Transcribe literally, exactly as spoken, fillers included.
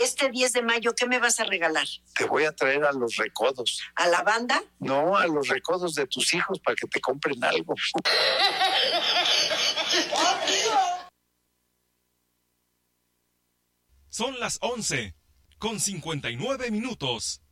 Este diez de mayo, ¿qué me vas a regalar? Te voy a traer a los recodos. ¿A la banda? No, a los recodos de tus hijos para que te compren algo. Son las once con cincuenta y nueve minutos.